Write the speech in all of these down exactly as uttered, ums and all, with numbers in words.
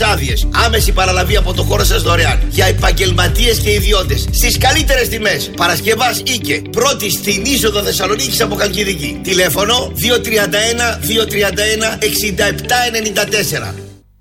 άδειες. Άμεση παραλαβή από το χώρο σας δωρεάν. Για επαγγελματίες και ιδιώτες. Στις καλύτερες τιμές. Παρασκευάς Ίκε. Πρώτη στην είσοδο Θεσσαλονίκης από Χαλκιδική. Τηλέφωνο δύο τρία ένα δύο τρία ένα εξήντα επτά ενενήντα τέσσερα.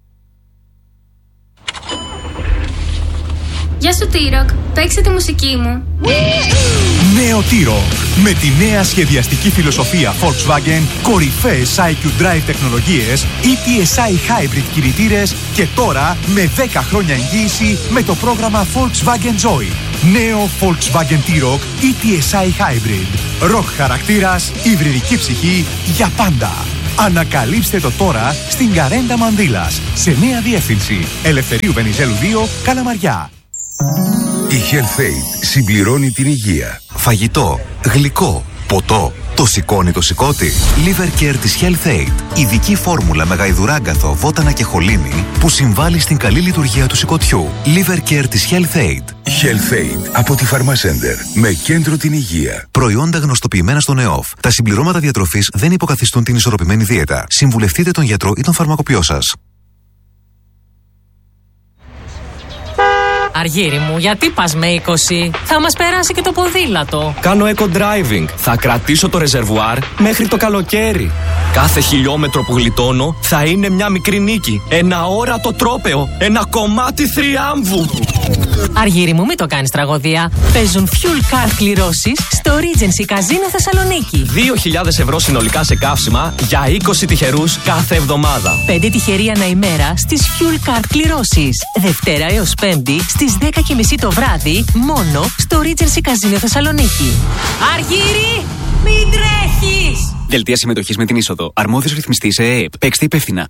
Γεια σου T-Rock, παίξε τη μουσική μου. Νέο T-Rock. Με τη νέα σχεδιαστική φιλοσοφία Volkswagen, κορυφαίες άι κιου Drive τεχνολογίες, ι τι ες άι Hybrid κινητήρες και τώρα με δέκα χρόνια εγγύηση με το πρόγραμμα Volkswagen Joy. Νέο Volkswagen T-Rock ι τι ες άι Hybrid. Rock χαρακτήρας, υβριδική ψυχή για πάντα. Ανακαλύψτε το τώρα στην Καρέντα Μανδύλας, σε νέα διεύθυνση Ελευθερίου Βενιζέλου δύο, Καλαμαριά. Η HealthAid συμπληρώνει την υγεία. Φαγητό, γλυκό, ποτό. Το σηκώνει το σηκώτη. Liver Care της HealthAid. Ειδική φόρμουλα με γαϊδουράγκαθο, βότανα και χολίνη που συμβάλλει στην καλή λειτουργία του σηκωτιού. Liver Care της HealthAid. HealthAid από τη Pharmacenter. Με κέντρο την υγεία. Προϊόντα γνωστοποιημένα στον ΕΟΦ. Τα συμπληρώματα διατροφής δεν υποκαθιστούν την ισορροπημένη δίαιτα. Συμβουλευτείτε τον γιατρό ή τον φαρμακοποιό σας. Αργύρι μου, γιατί πας με είκοσι? Θα μας περάσει και το ποδήλατο. Κάνω eco-driving. Θα κρατήσω το ρεζερβουάρ μέχρι το καλοκαίρι. Κάθε χιλιόμετρο που γλιτώνω θα είναι μια μικρή νίκη. Ένα όρατο τρόπαιο. Ένα κομμάτι θριάμβου. Αργύρι μου, μην το κάνεις τραγωδία. Παίζουν fuel card κληρώσεις στο Regency Casino Θεσσαλονίκη. δύο χιλιάδες ευρώ συνολικά σε καύσιμα για είκοσι τυχερούς κάθε εβδομάδα. πέντε τυχεροί ανά ημέρα στις fuel card κληρώσεις. Δευτέρα έως Πέμπτη στις δέκα και μισή το βράδυ μόνο στο Regency Casino Θεσσαλονίκη. Αργύρι, μην τρέχεις! Δελτία συμμετοχής με την είσοδο. Αρμόδιος ρυθμιστής ΕΕΠ. Παίξτε υπεύθυνα.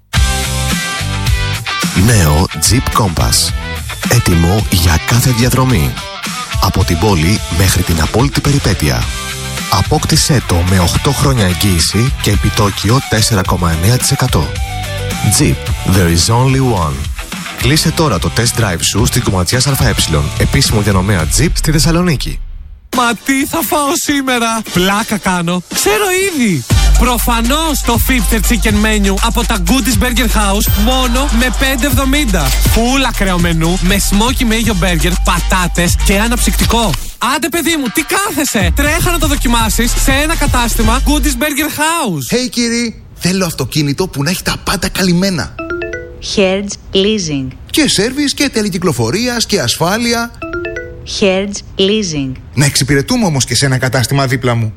Νέο Jeep Compass. Έτοιμο για κάθε διαδρομή. Από την πόλη μέχρι την απόλυτη περιπέτεια. Απόκτησέ το με οκτώ χρόνια εγγύηση και επιτόκιο τέσσερα κόμμα εννέα τοις εκατό. Jeep, there is only one. Κλείσε τώρα το test drive σου στην Κομματιάς ΑΕ, επίσημο διανομέα Jeep στη Θεσσαλονίκη. Μα τι θα φάω σήμερα? Πλάκα κάνω. Ξέρω ήδη. Προφανώς το Fifth Chicken Menu από τα Goodies Burger House μόνο με πέντε εβδομήντα. Φουλ ακραίο μενού με smoky mayo burger, πατάτες και αναψυκτικό. Άντε παιδί μου, τι κάθεσαι? Τρέχα να το δοκιμάσεις σε ένα κατάστημα Goodies Burger House. Hey κύριοι, θέλω αυτοκίνητο που να έχει τα πάντα καλυμμένα. Hertz Leasing. Και σέρβις και τελεκυκλοφορίας και ασφάλεια. Hertz Leasing. Να εξυπηρετούμε όμως και σε ένα κατάστημα δίπλα μου.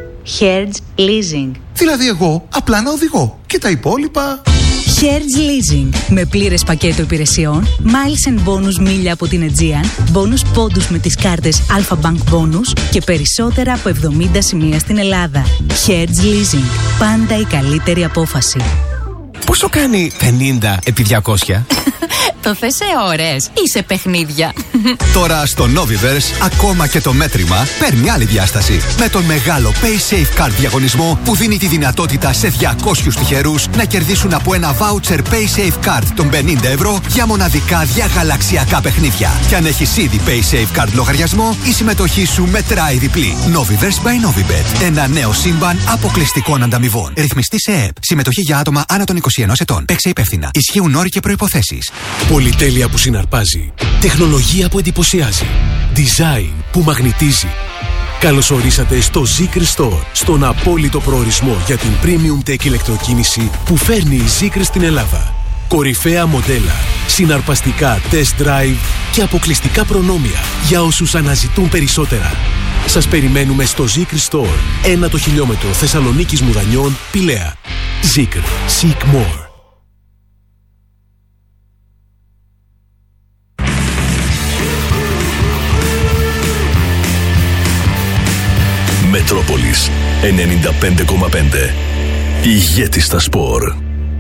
Hertz Leasing. Δηλαδή εγώ απλά να οδηγώ και τα υπόλοιπα. Hertz Leasing. Με πλήρες πακέτο υπηρεσιών, miles and bonus μίλια από την Aegean, bonus πόντους με τις κάρτες Alpha Bank Bonus και περισσότερα από εβδομήντα σημεία στην Ελλάδα. Hertz Leasing. Πάντα η καλύτερη απόφαση. Πόσο κάνει πενήντα επί διακόσια? Το θες σε ώρες ή σε παιχνίδια? Τώρα στο Noviverse ακόμα και το μέτρημα παίρνει άλλη διάσταση. Με τον μεγάλο Pay Safe Card διαγωνισμό που δίνει τη δυνατότητα σε διακόσιους τυχερούς να κερδίσουν από ένα voucher Pay Safe Card των πενήντα ευρώ για μοναδικά διαγαλαξιακά παιχνίδια. Και αν έχεις ήδη Pay Safe Card λογαριασμό, η συμμετοχή σου μετράει διπλή. Noviverse by Novibet. Ένα νέο σύμπαν αποκλειστικών ανταμοιβών. Ρυθμιστής ΕΕΠ. Συμμετοχή για άτομα άνω των είκοσι ενός ετών. Παίξε υπεύθυνα. Ισχύουν όροι και προϋποθέσεις. Πολυτέλεια που συναρπάζει. Τεχνολογία που εντυπωσιάζει. Design που μαγνητίζει. Καλώς ορίσατε στο Zeekr Store, στον απόλυτο προορισμό για την premium tech ηλεκτροκίνηση που φέρνει η Zeekr στην Ελλάδα. Κορυφαία μοντέλα, συναρπαστικά test drive και αποκλειστικά προνόμια για όσους αναζητούν περισσότερα. Σας περιμένουμε στο Zeekr Store, ένα το χιλιόμετρο Θεσσαλονίκης Μουδανιών, Πηλαία. Zeekr. Seek more. Μετρόπολης ενενήντα πέντε κόμμα πέντε. Ηγέτη στα σπορ.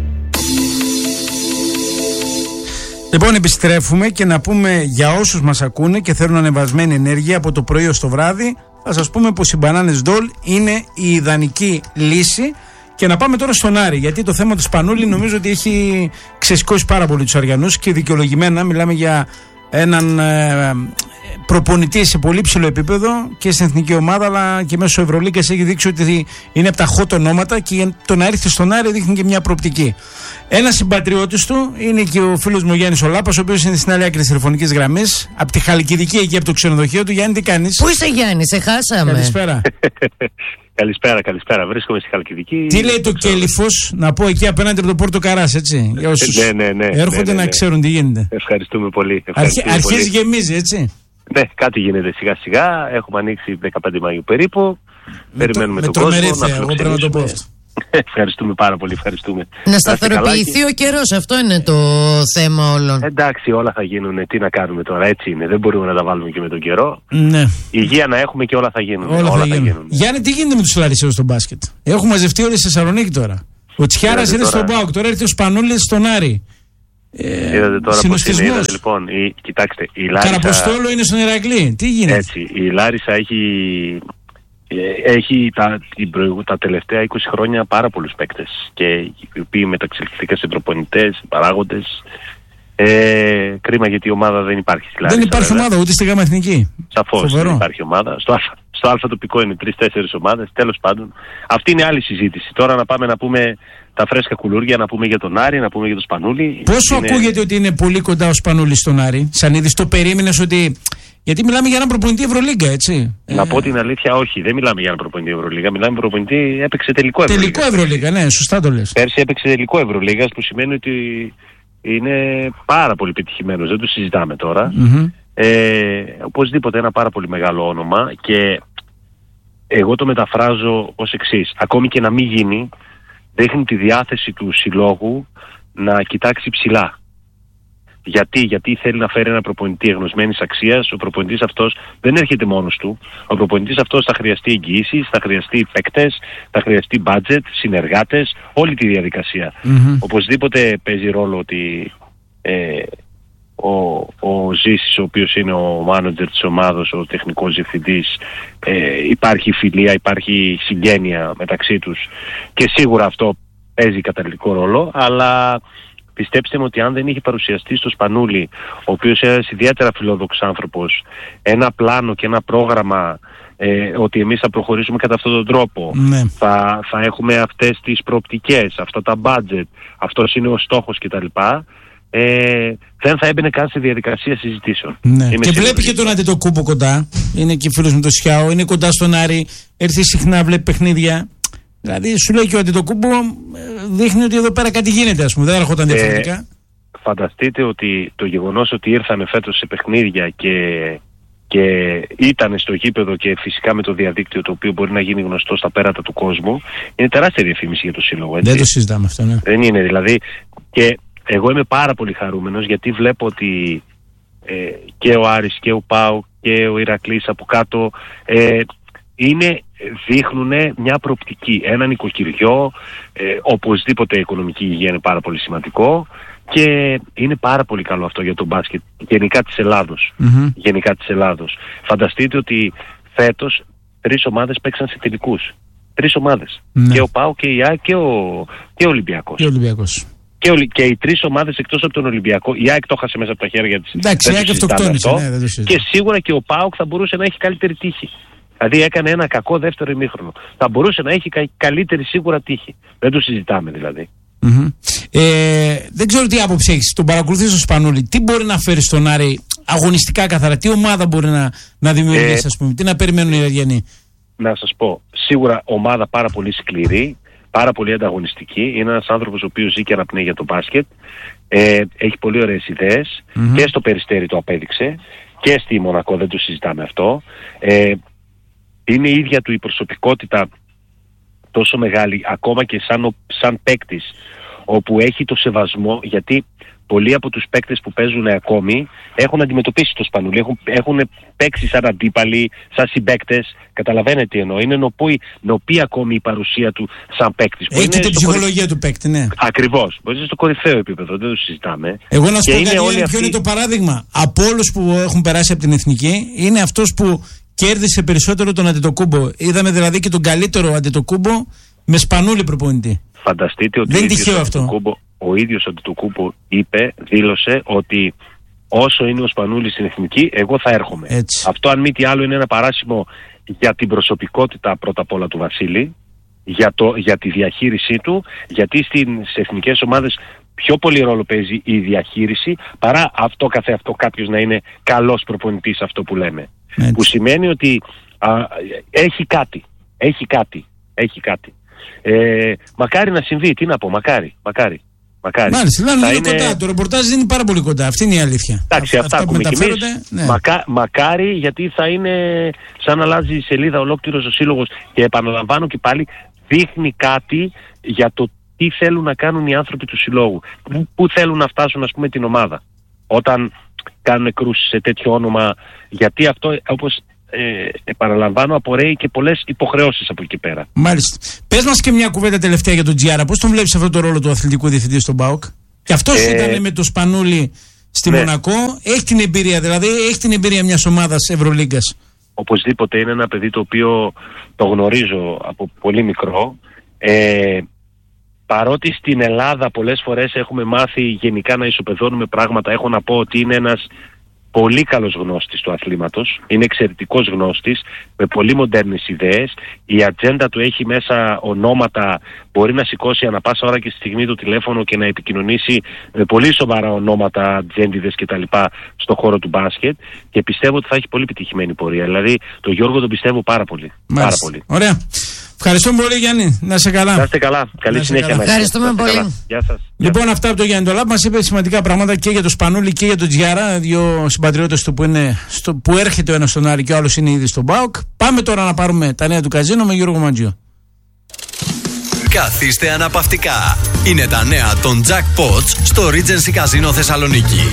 Λοιπόν, επιστρέφουμε και να πούμε για όσους μας ακούνε και θέλουν ανεβασμένη ενέργεια από το πρωί ως το βράδυ, θα σας πούμε πως οι μπανάνες Ντόλ είναι η ιδανική λύση. Και να πάμε τώρα στον Άρη, γιατί το θέμα του Σπανούλη νομίζω ότι έχει ξεσηκώσει πάρα πολύ τους Αριανούς και δικαιολογημένα. Μιλάμε για έναν ε, προπονητή σε πολύ ψηλό επίπεδο και στην εθνική ομάδα, αλλά και μέσω Ευρωλίγκας έχει δείξει ότι είναι από τα hot ονόματα και το να έρθει στον Άρη δείχνει και μια προοπτική. Ένα συμπατριώτης του είναι και ο φίλος μου Γιάννης ο Λάπας, ο οποίος είναι στην άλλη άκρη της τηλεφωνικής γραμμής, από τη Χαλκιδική, εκεί από το ξενοδοχείο του. Γιάννη, τι κάνεις? Πού είσαι, Γιάννη, σε χάσαμε. Καλησπέρα. Καλησπέρα, καλησπέρα. Βρίσκομαι στη Χαλκιδική. Τι λέει το Κέλυφος, να πω εκεί απέναντι από το Πόρτο Καράς, έτσι. Για όσους ναι, ναι, ναι, έρχονται ναι, ναι, ναι. να ξέρουν τι γίνεται. Ευχαριστούμε πολύ. Αρχι, αρχίζει και γεμίζει, έτσι. Ναι, κάτι γίνεται σιγά σιγά. Έχουμε ανοίξει δεκαπέντε Μαΐου περίπου. Με Περιμένουμε το, τον με κόσμο. Με εγώ πρέπει να το πω. Ευχαριστούμε πάρα πολύ, ευχαριστούμε. Να σταθεροποιηθεί ο καιρός, αυτό είναι το θέμα όλων. Εντάξει, όλα θα γίνουν. Τι να κάνουμε τώρα, έτσι είναι. Δεν μπορούμε να τα βάλουμε και με τον καιρό. Ναι. Υγεία να έχουμε και όλα θα γίνουν. Όλα, όλα θα, γίνουν. θα γίνουν. Γιάννη, τι γίνεται με τους Λαρισαίους στο μπάσκετ? Έχουν μαζευτεί όλοι στη Θεσσαλονίκη τώρα. Ο Τσιάρας είναι στον ΠΑΟΚ, τώρα έρθει ο Σπανούλης στον Άρη. Ε, είδατε τώρα πώς είναι, είδατε, λοιπόν, η, κοιτάξτε, η Λάρισα... Καραποστόλο είναι στον Ηρακλή, τι γίνεται? Έτσι, η Λάρισα έχει... Έχει τα, τα τελευταία είκοσι χρόνια πάρα πολλούς παίκτες και οι οποίοι μεταξελιχθήκαν σε προπονητές, παράγοντες. Ε, κρίμα γιατί η ομάδα δεν υπάρχει στη Λάρισα. Δεν υπάρχει βέβαια. ομάδα ούτε στη ΓΑΜΑ Εθνική. Σαφώς δεν υπάρχει ομάδα. Στο, στο Α τοπικό είναι τρεις-τέσσερις ομάδες. Τέλος πάντων, αυτή είναι άλλη συζήτηση. Τώρα να πάμε να πούμε τα φρέσκα κουλούρια, να πούμε για τον Άρη, να πούμε για τον Σπανούλη. Πόσο είναι... ακούγεται ότι είναι πολύ κοντά ο Σπανούλης στον Άρη? Σαν είδης το περίμενες ότι... Γιατί μιλάμε για έναν προπονητή Ευρωλίγκα, έτσι. Να ε... πω την αλήθεια, όχι. Δεν μιλάμε για έναν προπονητή Ευρωλίγκα. Μιλάμε για προπονητή, έπαιξε τελικό Ευρωλίγκα. Τελικό Ευρωλίγκα, ναι, σωστά το λες. Πέρσι έπαιξε τελικό Ευρωλίγκα, που σημαίνει ότι είναι πάρα πολύ πετυχημένος. Δεν το συζητάμε τώρα. Mm-hmm. Ε, οπωσδήποτε ένα πάρα πολύ μεγάλο όνομα και εγώ το μεταφράζω ως εξής. Ακόμη και να μην γίνει, δείχνει τη διάθεση του συλλόγου να κοιτάξει ψηλά. Γιατί, γιατί θέλει να φέρει ένα προπονητή εγνωσμένης αξίας. Ο προπονητής αυτός δεν έρχεται μόνος του. Ο προπονητής αυτός θα χρειαστεί εγγυήσεις, θα χρειαστεί παίκτες, θα χρειαστεί budget, συνεργάτες, όλη τη διαδικασία. Mm-hmm. Οπωσδήποτε παίζει ρόλο ότι ε, ο, ο Ζήσης, ο οποίος είναι ο μάνατζερ της ομάδας, ο τεχνικός διευθυντής, ε, υπάρχει φιλία, υπάρχει συγγένεια μεταξύ τους και σίγουρα αυτό παίζει καταλυτικό ρόλο, αλλά... Πιστέψτε με ότι αν δεν είχε παρουσιαστεί στο Σπανούλη, ο οποίος είναι ένας ιδιαίτερα φιλόδοξος άνθρωπος, ένα πλάνο και ένα πρόγραμμα ε, ότι εμείς θα προχωρήσουμε κατά αυτόν τον τρόπο, ναι. θα, θα έχουμε αυτές τις προοπτικές, αυτά τα budget, αυτός είναι ο στόχος κτλ. Ε, δεν θα έμπαινε καν στη διαδικασία συζητήσεων. Ναι. Και βλέπει και τον Αντετοκούμπο κοντά. Είναι και φίλος με τον Σιάο, είναι κοντά στον Άρη, έρθει συχνά, βλέπει παιχνίδια. Δηλαδή σου λέει και ο Αντετοκούμπο δείχνει ότι εδώ πέρα κάτι γίνεται, ας πούμε, δεν έρχονταν διαφορετικά. Ε, φανταστείτε ότι το γεγονός ότι ήρθαν φέτος σε παιχνίδια και, και ήταν στο γήπεδο και φυσικά με το διαδίκτυο, το οποίο μπορεί να γίνει γνωστό στα πέρατα του κόσμου, είναι τεράστια διαφήμιση για το σύλλογο. Έτσι. Δεν το συζητάμε αυτό, ναι. Δεν είναι δηλαδή. Και εγώ είμαι πάρα πολύ χαρούμενος γιατί βλέπω ότι ε, και ο Άρης και ο ΠΑΟΚ και ο Ηρακλής από κάτω ε, είναι... δείχνουν μια προοπτική, ένα νοικοκυριό, ε, οπωσδήποτε η οικονομική υγεία είναι πάρα πολύ σημαντικό και είναι πάρα πολύ καλό αυτό για τον μπάσκετ γενικά της Ελλάδος. Mm-hmm. Γενικά της Ελλάδος. Φανταστείτε ότι φέτος τρεις ομάδες παίξαν σε τελικούς. Τρεις ομάδες. Mm-hmm. Και ο ΠΑΟ και η ΑΕΚ και ο, και ο Ολυμπιακός. Και ο Ολυμπιακός. Και, ο, και οι τρεις ομάδες εκτός από τον Ολυμπιακό, η ΑΕΚ το χάσε μέσα από τα χέρια της. Εντάξει, η ΑΕΚ αυτοκτόνησε, ναι, δεν το συζητάμε. Και σίγουρα και ο ΠΑΟΚ θα μπορούσε να έχει καλύτερη τύχη. Δηλαδή έκανε ένα κακό δεύτερο ημίχρονο. Θα μπορούσε να έχει κα- καλύτερη σίγουρα τύχη. Δεν το συζητάμε δηλαδή. Mm-hmm. Ε, δεν ξέρω τι άποψη έχεις. Τον παρακολουθείς στο Σπανούλη. Τι μπορεί να φέρει στον Άρη αγωνιστικά καθαρά, τι ομάδα μπορεί να, να δημιουργήσει, ε, ας πούμε, τι να περιμένουν οι Αριανοί? Να σας πω, σίγουρα ομάδα πάρα πολύ σκληρή, πάρα πολύ ανταγωνιστική. Είναι ένας άνθρωπος ο οποίος ζει και αναπνέει για το μπάσκετ. Ε, έχει πολύ ωραίες ιδέες mm-hmm. και στο Περιστέρι το απέδειξε και στη Μονακό, δεν το συζητάμε αυτό. Ε, είναι η ίδια του η προσωπικότητα τόσο μεγάλη, ακόμα και σαν, σαν παίκτης, όπου έχει το σεβασμό, γιατί πολλοί από τους παίκτες που παίζουν ακόμη έχουν αντιμετωπίσει το Σπανούλη, έχουν, έχουν παίξει σαν αντίπαλοι, σαν συμπαίκτες. Καταλαβαίνετε τι εννοώ. Είναι νοπή, νοπή ακόμη η παρουσία του σαν παίκτης. Έχει και την ψυχολογία κορυ... του παίκτη, ναι. Ακριβώς. Μπορεί να στο κορυφαίο επίπεδο, δεν το συζητάμε. Εγώ να σου πω κάτι, ποιο αυτοί... είναι το παράδειγμα. Από όλους που έχουν περάσει από την εθνική, είναι αυτός που κέρδισε περισσότερο τον Αντετοκούμπο. Είδαμε δηλαδή και τον καλύτερο Αντετοκούμπο με Σπανούλη προπονητή. Φανταστείτε ότι δεν είναι τυχαίο αυτό. ο ίδιος ο Αντετοκούμπο είπε, δήλωσε ότι όσο είναι ο Σπανούλης στην εθνική, εγώ θα έρχομαι. Έτσι. Αυτό αν μη τι άλλο είναι ένα παράσημο για την προσωπικότητα πρώτα απ' όλα του Βασίλη, για, το, για τη διαχείρισή του, γιατί στις εθνικές ομάδες πιο πολύ ρόλο παίζει η διαχείριση παρά αυτό καθε αυτό κάποιος να είναι καλός προπονητής, αυτό που λέμε. Έτσι. Που σημαίνει ότι α, έχει κάτι, έχει κάτι, έχει κάτι. Ε, μακάρι να συμβεί, τι να πω, μακάρι, μακάρι. Μακάρι. Μάλιστα, δηλαδή είναι είναι κοντά. Το ρεπορτάζ είναι πάρα πολύ κοντά. Αυτή είναι η αλήθεια. Εντάξει, αυτά, αυτά ακούμε κι εμείς. Ναι. Μακά, μακάρι, γιατί θα είναι σαν να αλλάζει η σελίδα ολόκληρος ο σύλλογος. Και επαναλαμβάνω και πάλι, δείχνει κάτι για το τι θέλουν να κάνουν οι άνθρωποι του συλλόγου. Πού θέλουν να φτάσουν, ας πούμε, την ομάδα. Όταν κάνουν κρούσεις σε τέτοιο όνομα, γιατί αυτό, όπως ε, επαναλαμβάνω, απορρέει και πολλές υποχρεώσεις από εκεί πέρα. Μάλιστα. Πες μας και μια κουβέντα τελευταία για τον Τζιάρα. Πώς τον βλέπεις αυτό το ρόλο του αθλητικού διευθυντή στον ΠΑΟΚ? Και αυτός ε, ήταν με το Σπανούλη στη ναι. Μονακό. Έχει την εμπειρία, δηλαδή, έχει την εμπειρία μιας ομάδας Ευρωλίγκας. Οπωσδήποτε είναι ένα παιδί το οποίο το γνωρίζω από πολύ μικρό. Ε, παρότι στην Ελλάδα πολλές φορές έχουμε μάθει γενικά να ισοπεδώνουμε πράγματα, έχω να πω ότι είναι ένας πολύ καλός γνώστης του αθλήματος, είναι εξαιρετικός γνώστης, με πολύ μοντέρνες ιδέες. Η ατζέντα του έχει μέσα ονόματα, μπορεί να σηκώσει ανα πάσα ώρα και στη στιγμή το τηλέφωνο και να επικοινωνήσει με πολύ σοβαρά ονόματα, ατζέντιδες κτλ. Στον χώρο του μπάσκετ, και πιστεύω ότι θα έχει πολύ επιτυχημένη πορεία. Δηλαδή, τον Γιώργο τον πιστεύω πάρα πολύ. Πάρα πολύ. Ωραία. Ευχαριστούμε πολύ, Γιάννη. Να είσαι καλά. Να είστε καλά. Καλή συνέχεια. Καλά. Ευχαριστούμε πολύ. Γεια σας. Λοιπόν, Γεια. αυτά από τον Γιάννη Ντολάπ. Μας είπε σημαντικά πράγματα και για τον Σπανούλη και για τον Τζιάρα, δύο συμπατριώτες του που, είναι στο, που έρχεται ο ένας στον Άρη και ο άλλος είναι ήδη στον ΠΑΟΚ. Πάμε τώρα να πάρουμε τα νέα του καζίνο με Γιώργο Μαντζιό. Καθίστε αναπαυτικά. Είναι τα νέα των Jackpots στο Regency Casino Θεσσαλονίκη.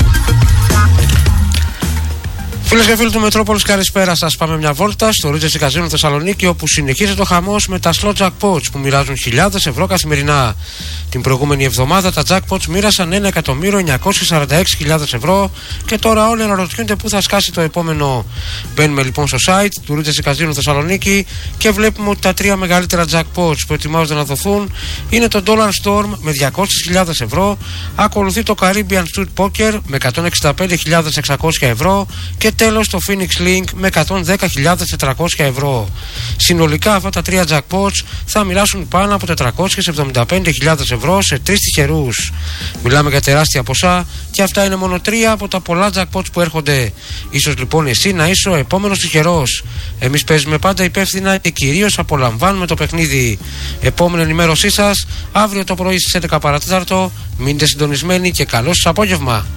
Φίλες και φίλοι του Μετρόπολης, καλησπέρα σας. Πάμε μια βόλτα στο Regency Casino Θεσσαλονίκη, όπου συνεχίζεται ο χαμός με τα slot jackpots που μοιράζουν χιλιάδες ευρώ καθημερινά. Την προηγούμενη εβδομάδα τα jackpots μοίρασαν ένα εκατομμύριο εννιακόσιες σαράντα έξι χιλιάδες ευρώ και τώρα όλοι αναρωτιούνται πού θα σκάσει το επόμενο. Μπαίνουμε λοιπόν στο site του Regency Casino Θεσσαλονίκη και βλέπουμε ότι τα τρία μεγαλύτερα jackpots που ετοιμάζονται να δοθούν είναι το Dollar Storm με διακόσιες χιλιάδες ευρώ, ακολουθεί το Caribbean Street Poker με εκατόν εξήντα πέντε χιλιάδες εξακόσια ευρώ και τέλος το Phoenix Link με εκατόν δέκα χιλιάδες τετρακόσια ευρώ. Συνολικά αυτά τα τρία jackpots θα μοιράσουν πάνω από τετρακόσιες εβδομήντα πέντε χιλιάδες ευρώ σε τρεις τυχερούς. Μιλάμε για τεράστια ποσά και αυτά είναι μόνο τρία από τα πολλά jackpots που έρχονται. Ίσως λοιπόν εσύ να είσαι ο επόμενος τυχερός. Εμείς παίζουμε πάντα υπεύθυνα και κυρίως απολαμβάνουμε το παιχνίδι. Επόμενη ενημέρωσή σας αύριο το πρωί στις έντεκα παρά τέταρτο. Μείνετε συντονισμένοι και καλό σας απόγευμα.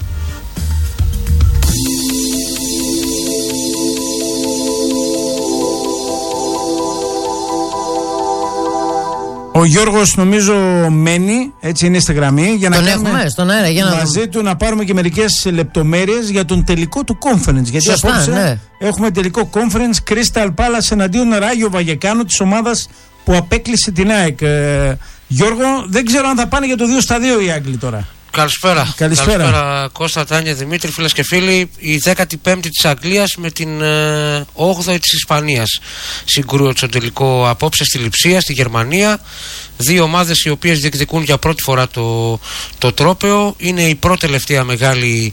Ο Γιώργος νομίζω μένει, έτσι είναι στη γραμμή, για να τον κάνουμε έχουμε στον αέρα, για να μαζί δούμε. του να πάρουμε και μερικές λεπτομέρειες για τον τελικό του conference. Γιατί Σωστά, απόψε ναι. έχουμε τελικό conference Crystal Palace εναντίον Ράγιο Βαγεκάνο, της ομάδας που απέκλεισε την ΑΕΚ. Ε, Γιώργο, δεν ξέρω αν θα πάνε για το δύο στα δύο οι Άγγλοι τώρα. Καλησπέρα. Καλησπέρα. Καλησπέρα Κώστα, Τάνια, Δημήτρη, φίλες και φίλοι. Η δέκατη πέμπτη της Αγγλίας με την ε, όγδοη της Ισπανίας συγκρούονται στο τελικό απόψε στη Λειψία, στη Γερμανία. Δύο ομάδες οι οποίες διεκδικούν για πρώτη φορά το, το τρόπαιο. Είναι η πρώτη τελευταία μεγάλη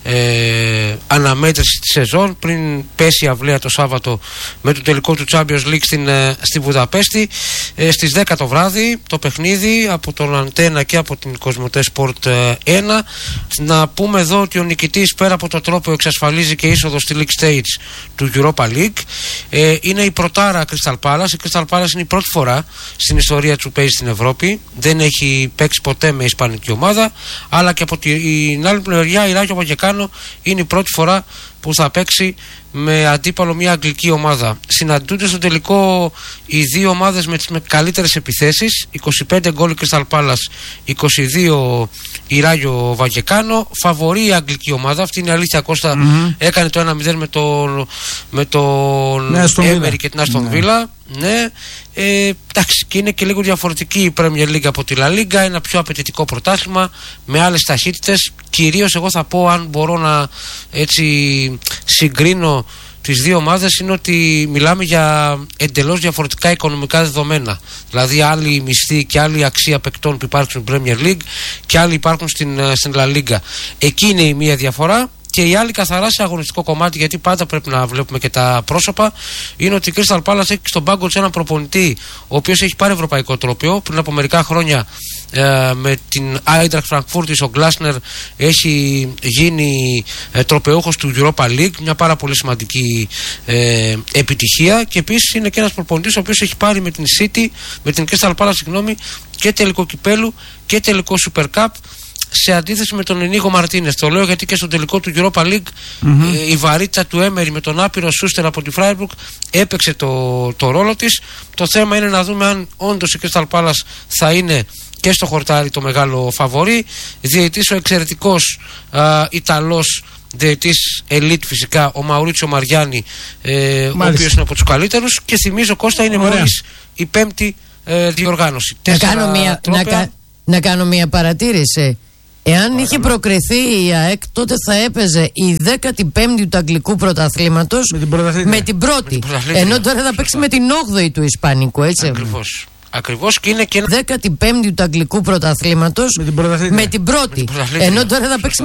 ε, αναμέτρηση της σεζόν πριν πέσει η αυλαία το Σάββατο με το τελικό του Champions League στην, ε, στη Βουδαπέστη. Ε, στις δέκα το βράδυ το παιχνίδι από τον Αντένα και από την Κοσμοτέ Sport ένα. Να πούμε εδώ ότι ο νικητής πέρα από το τρόπαιο εξασφαλίζει και είσοδο στη League Stage του Europa League. Ε, είναι η πρωτάρα Crystal Palace. Η Crystal Palace είναι η πρώτη φορά στην ιστορία του παίζει στην Ευρώπη. Δεν έχει παίξει ποτέ με ισπανική ομάδα. Αλλά και από την άλλη πλευρά η Ράγιο Βαγεκάνο είναι η πρώτη φορά που θα παίξει με αντίπαλο μια αγγλική ομάδα. Συναντούνται στο τελικό οι δύο ομάδες με τις καλύτερες επιθέσεις. είκοσι πέντε γκολ η Crystal Palace, είκοσι δύο η Ράγιο Βαγεκάνο. Φαβορεί η αγγλική ομάδα, αυτή είναι η αλήθεια, Κώστα. Mm-hmm. Έκανε το ένα μηδέν με τον, με τον Έμερι και την Άστον Βίλα. Ναι, ε, εντάξει, και είναι και λίγο διαφορετική η Premier League από τη La Liga. Ένα πιο απαιτητικό πρωτάθλημα με άλλες ταχύτητες. Κυρίως εγώ θα πω, αν μπορώ να έτσι συγκρίνω τις δύο ομάδες, είναι ότι μιλάμε για εντελώς διαφορετικά οικονομικά δεδομένα. Δηλαδή άλλοι μισθοί και άλλη αξία παικτών που υπάρχουν στην Premier League και άλλοι υπάρχουν στην, στην La Liga. Εκεί είναι η μία διαφορά. Και η άλλη καθαρά σε αγωνιστικό κομμάτι, γιατί πάντα πρέπει να βλέπουμε και τα πρόσωπα, είναι ότι η Crystal Palace έχει στον πάγκο της έναν προπονητή, ο οποίος έχει πάρει ευρωπαϊκό τρόπαιο. Πριν από μερικά χρόνια ε, με την Eintracht Frankfurt, ο Glasner έχει γίνει ε, τροπεούχος του Europa League, μια πάρα πολύ σημαντική ε, επιτυχία. Και επίσης είναι και ένας προπονητής ο οποίος έχει πάρει με την City, με την Crystal Palace, συγγνώμη, και τελικό κυπέλου και τελικό Super Cup, σε αντίθεση με τον Ενίγο Μαρτίνες. Το λέω γιατί και στο τελικό του Europa League mm-hmm. ε, η βαρύτητα του Έμερι με τον άπειρο Σούστερ από τη Φράιμπουργκ έπαιξε το, το ρόλο της. Το θέμα είναι να δούμε αν όντως η Crystal Palace θα είναι και στο χορτάρι το μεγάλο φαβορί. Διαιτής ο εξαιρετικός α, Ιταλός διαιτής ελίτ φυσικά, ο Μαουρίτσιο Μαριάννη, ε, ο οποίος είναι από τους καλύτερους. Και θυμίζω, Κώστα, είναι μόλις η πέμπτη ε, διοργάνωση. Να κάνω, μια, να, κα, να κάνω μια παρατήρηση. Εάν Παρακαλώ. είχε προκριθεί η ΑΕΚ, τότε θα έπαιζε η δέκατη πέμπτη του Αγγλικού Πρωταθλήματος με την, με την πρώτη. Με την ενώ τώρα θα παίξει με την όγδοη του Ισπανικού, έτσι. Ακριβώς. Ακριβώς, και είναι και δέκατη πέμπτη του Αγγλικού Πρωταθλήματος με την, με την πρώτη. Με την ενώ τώρα θα παίξει